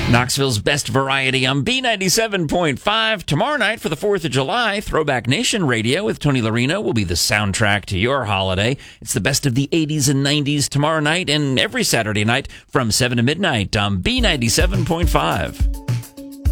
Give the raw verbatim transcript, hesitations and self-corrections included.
Knoxville's best variety on B ninety-seven point five. Tomorrow night for the fourth of July, Throwback Nation Radio with Tony Larino will be the soundtrack to your holiday. It's the best of the eighties and nineties tomorrow night and every Saturday night from seven to midnight on B ninety-seven point five.